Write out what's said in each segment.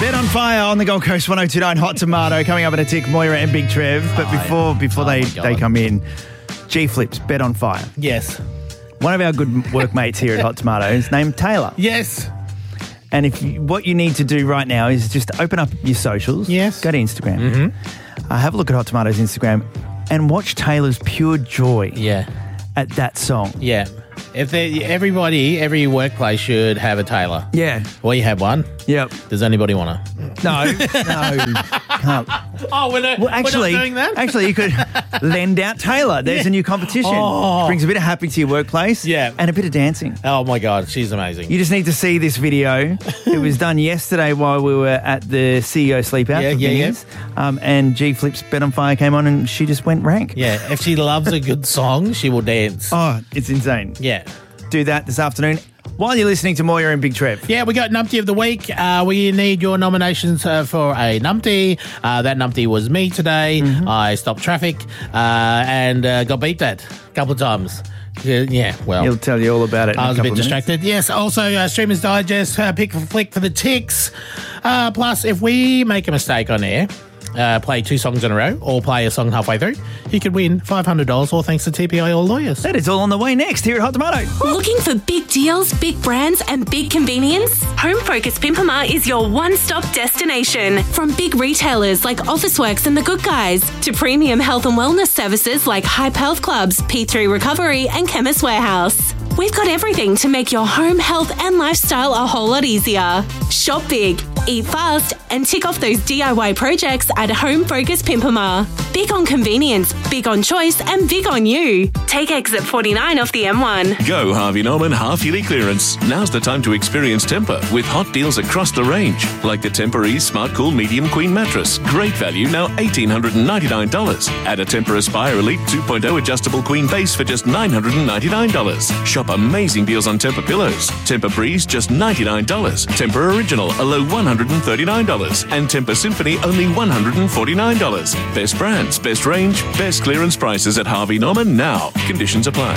Bet on Fire on the Gold Coast 102.9 Hot Tomato coming up in a tick. Moira and Big Trev. But before they come in, G Flips, Bet on Fire. Yes. One of our good workmates here at Hot Tomato is named Taylor. Yes. And what you need to do right now is just open up your socials. Yes. Go to Instagram. Have a look at Hot Tomato's Instagram and watch Taylor's pure joy at that song. Yeah. Every workplace should have a Taylor. Yeah. Well, you have one. Yep. Does anybody want to? No. Can't. Oh, we're not doing that? Actually, you could lend out Taylor. There's a new competition. Oh. Brings a bit of happy to your workplace. Yeah. And a bit of dancing. Oh, my God. She's amazing. You just need to see this video. It was done yesterday while we were at the CEO Sleep Out. And G Flips Bet on Fire came on and she just went rank. Yeah. If she loves a good song, she will dance. Oh, it's insane. Yeah. Do that this afternoon while you're listening to Moira and Big Trev. Yeah, we got Numpty of the Week. We need your nominations for a Numpty. That Numpty was me today. I stopped traffic and got beeped at a couple of times. Yeah, well. He'll tell you all about it in I was a bit minutes. distracted. Yes, also Streamers Digest, pick for flick for the ticks. Plus, if we make a mistake on air, play 2 songs in a row or play a song halfway through, you could win $500 all thanks to TPI All Lawyers. That is all on the way next here at Hot Tomato. Looking for big deals, big brands and big convenience? Home Focus Pimpama is your one-stop destination. From big retailers like Officeworks and The Good Guys to premium health and wellness services like Hype Health Clubs, P3 Recovery and Chemist Warehouse. We've got everything to make your home, health and lifestyle a whole lot easier. Shop big, eat fast and tick off those DIY projects at Home Focus Pimpama. Big on convenience, big on choice and big on you. Take exit 49 off the M1. Go Harvey Norman half-yearly clearance. Now's the time to experience Tempur with hot deals across the range. Like the Tempur Ease Smart Cool Medium Queen Mattress. Great value, now $1,899. Add a Tempur Aspire Elite 2.0 Adjustable Queen Base for just $999. Shop amazing deals on Tempur Pillows. Tempur Breeze, just $99. Tempur Original, a low $139. And Tempur Symphony, only $149. Best brands, best range, best clearance prices at Harvey Norman now. Conditions apply.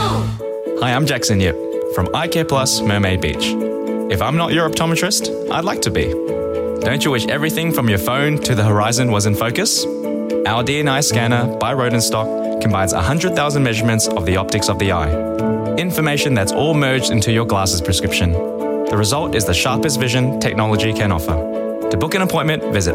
Hi, I'm Jackson Yip from Eye Care Plus Mermaid Beach. If I'm not your optometrist, I'd like to be. Don't you wish everything from your phone to the horizon was in focus? Our DNI scanner by Rodenstock combines 100,000 measurements of the optics of the eye. Information that's all merged into your glasses prescription. The result is the sharpest vision technology can offer. To book an appointment, visit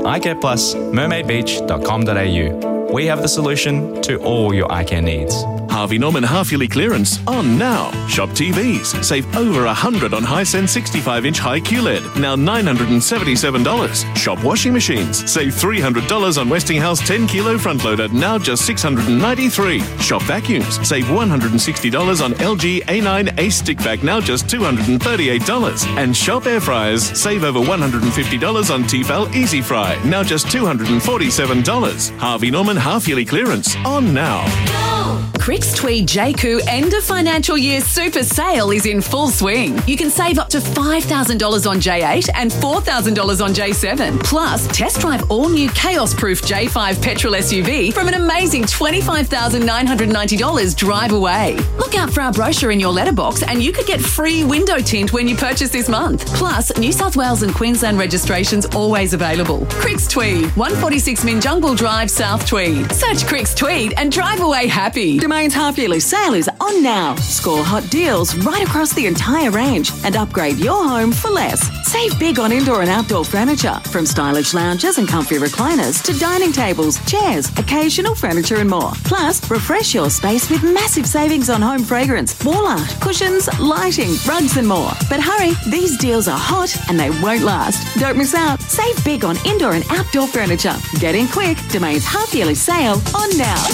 eyecareplus.mermaidbeach.com.au. We have the solution to all your eye care needs. Harvey Norman half-yearly clearance on now. Shop TVs. Save over $100 on Hisense 65-inch high QLED. Now $977. Shop washing machines. Save $300 on Westinghouse 10-kilo front loader. Now just $693. Shop vacuums. Save $160 on LG A9 Ace stick vac. Now just $238. And shop air fryers. Save over $150 on Tefal Easy Fry. Now just $247. Harvey Norman half-yearly clearance on now. Cricks Tweed JCoo end of financial year super sale is in full swing. You can save up to $5,000 on J8 and $4,000 on J7. Plus, test drive all new chaos-proof J5 petrol SUV from an amazing $25,990 drive away. Look out for our brochure in your letterbox and you could get free window tint when you purchase this month. Plus, New South Wales and Queensland registrations always available. Cricks Tweed, 146 Minjungbul Drive, South Tweed. Search Cricks Tweed and drive away happy. Domain's half-yearly sale is on now. Score hot deals right across the entire range and upgrade your home for less. Save big on indoor and outdoor furniture, from stylish lounges and comfy recliners to dining tables, chairs, occasional furniture and more. Plus, refresh your space with massive savings on home fragrance, wall art, cushions, lighting, rugs and more. But hurry, these deals are hot and they won't last. Don't miss out. Save big on indoor and outdoor furniture. Get in quick. Domain's half-yearly sale on now.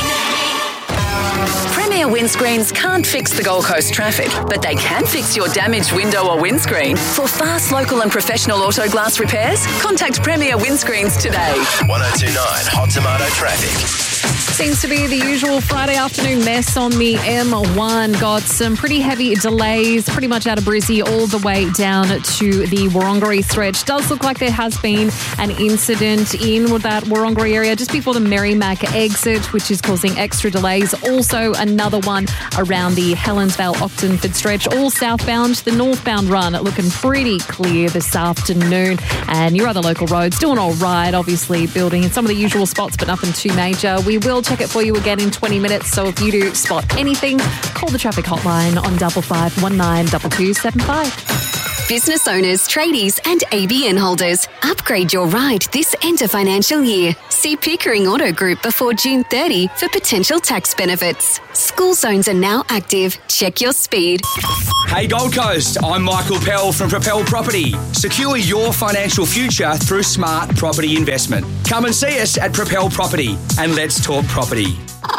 Premier Windscreens can't fix the Gold Coast traffic, but they can fix your damaged window or windscreen. For fast, local and professional auto glass repairs, contact Premier Windscreens today. 102.9 Hot Tomato Traffic. Seems to be the usual Friday afternoon mess on the M1. Got some pretty heavy delays pretty much out of Brizzy all the way down to the Wurundjeri stretch. Does look like there has been an incident in that Wurundjeri area just before the Merrimack exit, which is causing extra delays. Also another one around the Helensvale-Oxenford stretch. All southbound. The northbound run looking pretty clear this afternoon. And your other local roads doing all right, obviously building in some of the usual spots, but nothing too major. We will check it for you again in 20 minutes. So if you do spot anything, call the traffic hotline on 5519 2275. Business owners, tradies and ABN holders, upgrade your ride this end of financial year. See Pickering Auto Group before June 30 for potential tax benefits. School zones are now active. Check your speed. Hey Gold Coast, I'm Michael Pell from Propel Property. Secure your financial future through smart property investment. Come and see us at Propel Property and let's talk property.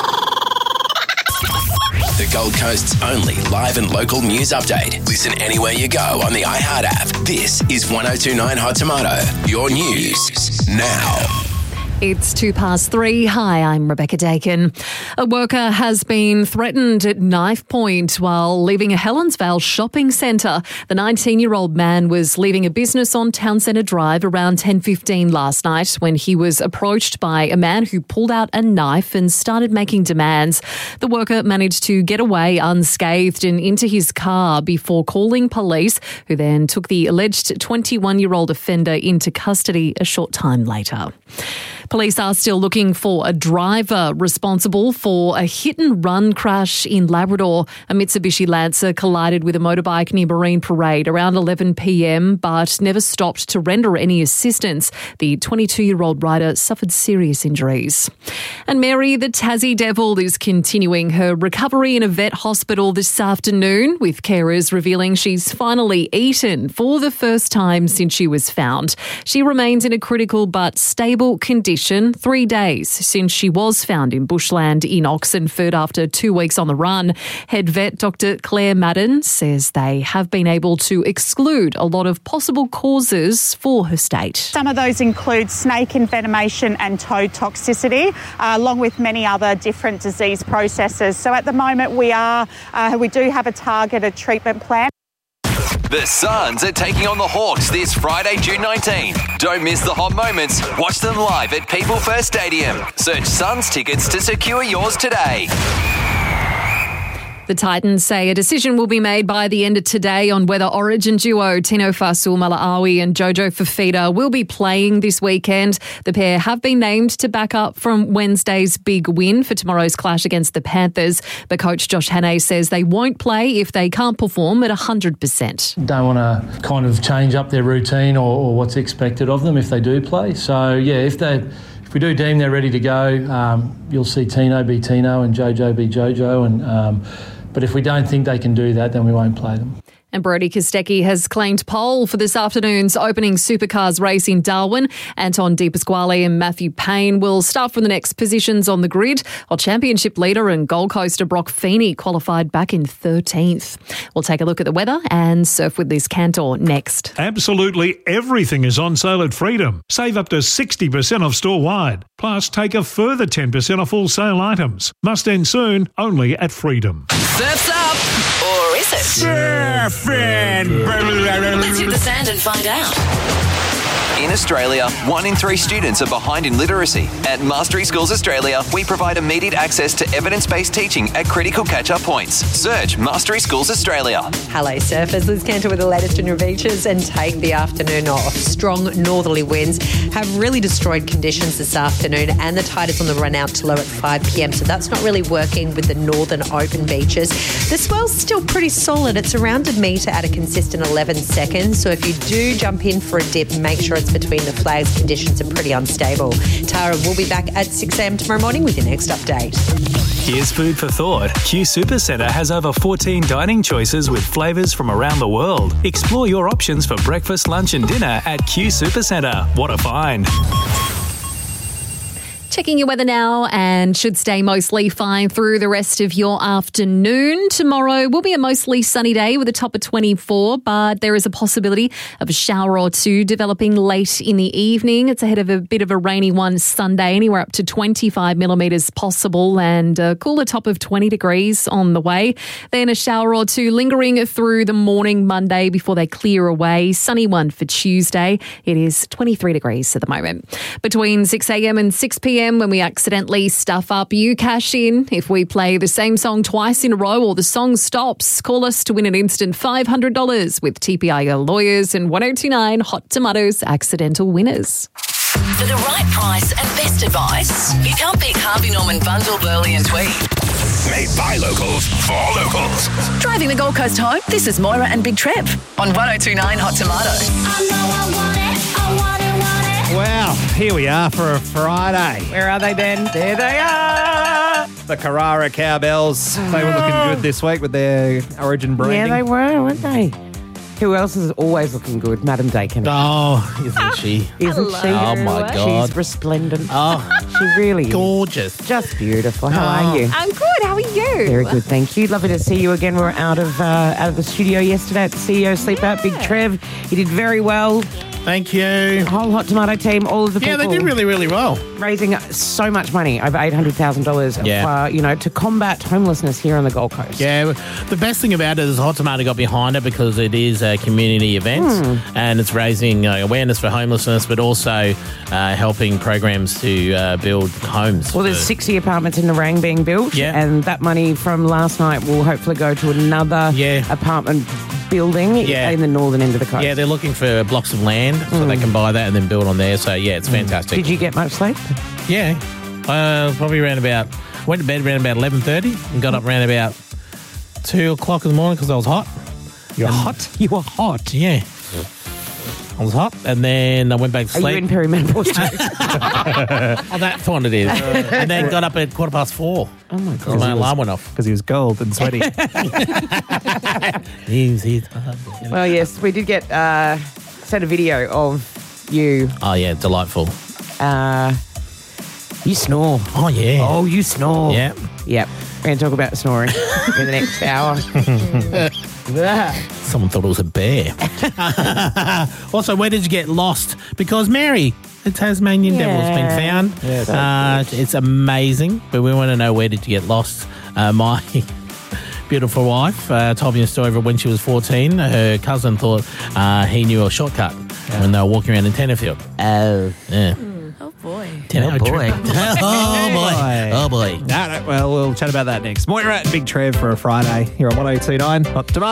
The Gold Coast's only live and local news update. Listen anywhere you go on the iHeart app. This is 102.9 Hot Tomato. Your news now. It's 3:02. Hi, I'm Rebecca Dakin. A worker has been threatened at knife point while leaving a Helensvale shopping centre. The 19-year-old man was leaving a business on Town Centre Drive around 10:15 last night when he was approached by a man who pulled out a knife and started making demands. The worker managed to get away unscathed and into his car before calling police, who then took the alleged 21-year-old offender into custody a short time later. Police are still looking for a driver responsible for a hit-and-run crash in Labrador. A Mitsubishi Lancer collided with a motorbike near Marine Parade around 11 p.m, but never stopped to render any assistance. The 22-year-old rider suffered serious injuries. And Mary, the Tassie Devil, is continuing her recovery in a vet hospital this afternoon, with carers revealing she's finally eaten for the first time since she was found. She remains in a critical but stable condition 3 days since she was found in bushland in Oxenford after 2 weeks on the run. Head vet Dr. Claire Madden says they have been able to exclude a lot of possible causes for her state. Some of those include snake envenomation and toad toxicity, along with many other different disease processes. So at the moment we do have a targeted treatment plan. The Suns are taking on the Hawks this Friday, June 19. Don't miss the hot moments. Watch them live at People First Stadium. Search Suns tickets to secure yours today. The Titans say a decision will be made by the end of today on whether Origin duo Tino Fa'asuamaleaui and Jojo Fifita will be playing this weekend. The pair have been named to back up from Wednesday's big win for tomorrow's clash against the Panthers. But coach Josh Hannay says they won't play if they can't perform at 100%. Don't want to kind of change up their routine or what's expected of them if they do play. So, yeah, if we do deem they're ready to go, you'll see Tino be Tino and Jojo be Jojo. But if we don't think they can do that, then we won't play them. And Brody Kostecki has claimed pole for this afternoon's opening supercars race in Darwin. Anton De Pasquale and Matthew Payne will start from the next positions on the grid, while championship leader and Gold Coaster Brock Feeney qualified back in 13th. We'll take a look at the weather and surf with Liz Cantor next. Absolutely everything is on sale at Freedom. Save up to 60% off store-wide. Plus, take a further 10% off all sale items. Must end soon, only at Freedom. Surf's up! Or is it? Surfing! Let's hit the sand and find out. In Australia, 1 in 3 students are behind in literacy. At Mastery Schools Australia, we provide immediate access to evidence-based teaching at critical catch-up points. Search Mastery Schools Australia. Hello surfers, Liz Cantor with the latest on your beaches and take the afternoon off. Strong northerly winds have really destroyed conditions this afternoon and the tide is on the run out to low at 5 p.m, so that's not really working with the northern open beaches. The swell's still pretty solid. It's around a metre at a consistent 11 seconds, so if you do jump in for a dip, make sure it's between the flags. Conditions are pretty unstable. Tara will be back at 6 a.m. tomorrow morning with your next update. Here's food for thought. Q Supercentre has over 14 dining choices with flavours from around the world. Explore your options for breakfast, lunch and dinner at Q Supercentre. What a find. Checking your weather now and should stay mostly fine through the rest of your afternoon. Tomorrow will be a mostly sunny day with a top of 24, but there is a possibility of a shower or two developing late in the evening. It's ahead of a bit of a rainy one Sunday, anywhere up to 25 millimetres possible, and a cooler top of 20 degrees on the way. Then a shower or two lingering through the morning Monday before they clear away. Sunny one for Tuesday. It is 23 degrees at the moment. Between 6 a.m. and 6 p.m, when we accidentally stuff up, you cash in. If we play the same song twice in a row or the song stops, call us to win an instant $500 with TPIO Lawyers and 1029 Hot Tomatoes accidental winners. For the right price and best advice, you can't beat Harvey Norman Bundle, Burley and Tweed. Made by locals for locals. Driving the Gold Coast home, this is Moira and Big Trev on 1029 Hot Tomato. I know I want it, I want it, want it. Wow, here we are for a Friday. Where are they, Ben? There they are. The Carrara Cowbells. They were looking good this week with their Origin branding. Yeah, they were, weren't they? Who else is always looking good? Madam Dakin. Oh, isn't she? Isn't she? Oh, my God. She's resplendent. Oh, she really is. Gorgeous. Just beautiful. How are you? I'm good. How are you? Very good, thank you. Lovely to see you again. We were out of the studio yesterday at the CEO Sleep Out. Big Trev, you did very well. Thank you. Whole Hot Tomato team, all of the people. Yeah, they did really, really well. Raising so much money, over $800,000, to combat homelessness here on the Gold Coast. Yeah, the best thing about it is Hot Tomato got behind it because it is a community event and it's raising awareness for homelessness, but also helping programs to build homes. Well, there's 60 apartments in Nerang being built, and that money from last night will hopefully go to another apartment building in the northern end of the coast. Yeah, they're looking for blocks of land so they can buy that and then build on there. So, yeah, it's fantastic. Did you get much sleep? Yeah. Probably went to bed around about 11:30 and got up around about 2 o'clock in the morning because I was hot. You're hot? You were hot? Yeah. I was hot, and then I went back to sleep. Are you in perimenopause too? Oh, that's what it is. And then got up at 4:15. Oh, my God. My alarm went off. Because he was cold and sweaty. Well, yes, we did get sent a video of you. Oh, yeah, delightful. You snore. Oh, yeah. Oh, you snore. Yeah. Yep. We're going to talk about snoring in the next hour. Someone thought it was a bear. Also, where did you get lost? Because Mary, the Tasmanian devil's been found. Yeah, it's amazing, but we want to know, where did you get lost? My beautiful wife told me a story of when she was 14. Her cousin thought he knew a shortcut when they were walking around in Tenterfield. Oh. Yeah. Oh, boy. Oh, boy. Oh, boy. No, well, we'll chat about that next. Moira and Big Trev for a Friday here on 1029 Hot Tomato.